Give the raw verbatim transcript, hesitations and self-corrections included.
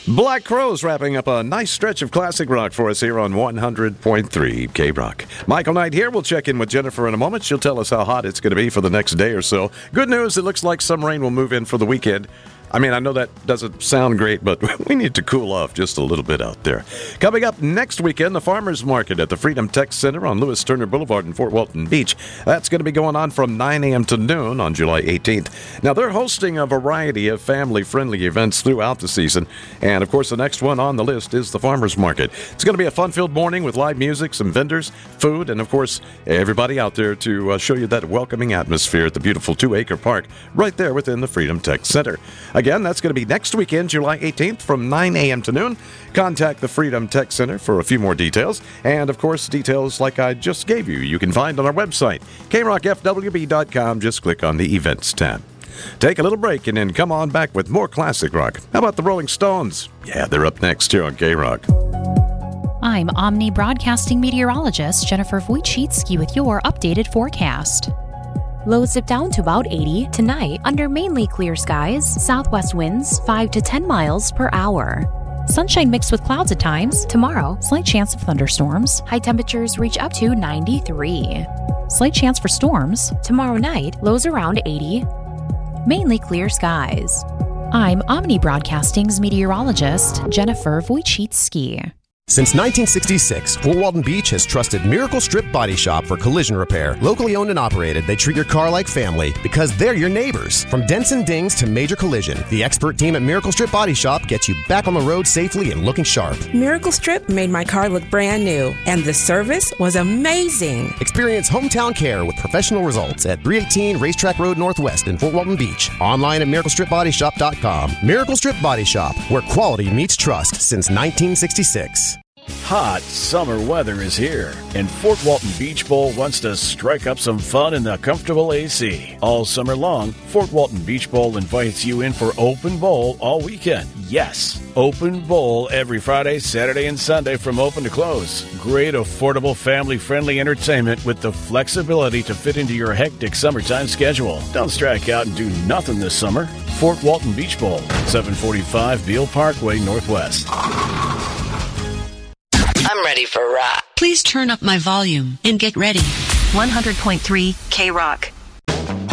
Black Crowes wrapping up a nice stretch of classic rock for us here on one hundred point three K-Rock. Michael Knight here. We'll check in with Jennifer in a moment. She'll tell us how hot it's going to be for the next day or so. Good news, it looks like some rain will move in for the weekend. I mean, I know that doesn't sound great, but we need to cool off just a little bit out there. Coming up next weekend, the Farmers Market at the Freedom Tech Center on Lewis Turner Boulevard in Fort Walton Beach. That's going to be going on from nine a.m. to noon on July eighteenth. Now, they're hosting a variety of family-friendly events throughout the season. And, of course, the next one on the list is the Farmers Market. It's going to be a fun-filled morning with live music, some vendors, food, and, of course, everybody out there to uh, show you that welcoming atmosphere at the beautiful two-acre park right there within the Freedom Tech Center. Again, that's going to be next weekend, July eighteenth, from nine a.m. to noon. Contact the Freedom Tech Center for a few more details. And, of course, details like I just gave you, you can find on our website, K rock F W B dot com. Just click on the Events tab. Take a little break and then come on back with more classic rock. How about the Rolling Stones? Yeah, they're up next here on K-Rock. I'm Omni Broadcasting meteorologist Jennifer Wojcicki with your updated forecast. Lows dip down to about eighty tonight under mainly clear skies, southwest winds five to ten miles per hour. Sunshine mixed with clouds at times. Tomorrow, slight chance of thunderstorms. High temperatures reach up to ninety-three. Slight chance for storms. Tomorrow night, lows around eighty. Mainly clear skies. I'm Omni Broadcasting's meteorologist Jennifer Wojcicki. Since nineteen sixty-six, Fort Walton Beach has trusted Miracle Strip Body Shop for collision repair. Locally owned and operated, they treat your car like family because they're your neighbors. From dents and dings to major collision, the expert team at Miracle Strip Body Shop gets you back on the road safely and looking sharp. Miracle Strip made my car look brand new, and the service was amazing. Experience hometown care with professional results at three eighteen Racetrack Road Northwest in Fort Walton Beach. Online at miracle strip body shop dot com. Miracle Strip Body Shop, where quality meets trust since nineteen sixty-six. Hot summer weather is here, and Fort Walton Beach Bowl wants to strike up some fun in the comfortable A C. All summer long, Fort Walton Beach Bowl invites you in for open bowl all weekend. Yes, open bowl every Friday, Saturday, and Sunday from open to close. Great, affordable, family-friendly entertainment with the flexibility to fit into your hectic summertime schedule. Don't strike out and do nothing this summer. Fort Walton Beach Bowl, seven forty-five Beale Parkway, Northwest. I'm ready for rock. Please turn up my volume and get ready. one hundred point three K-Rock.